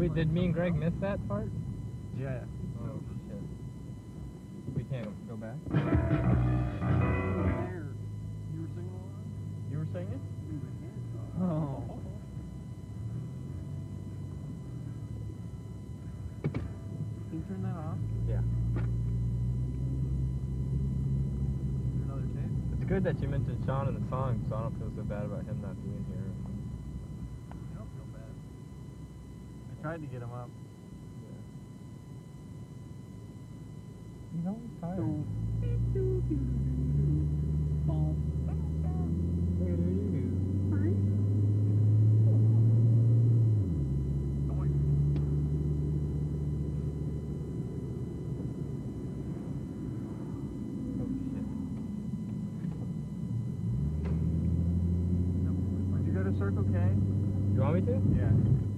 Wait, did me and Greg miss that part? Yeah. Oh shit. We can't go back? There. You were singing along? You were singing? Oh. Can you turn that off? Yeah. Another tape? It's good that you mentioned Sean in the song, so I don't feel so bad about him not being here. You don't feel bad. I tried to get him up. He's always tired. Did you go to Circle K? You want me to? Yeah.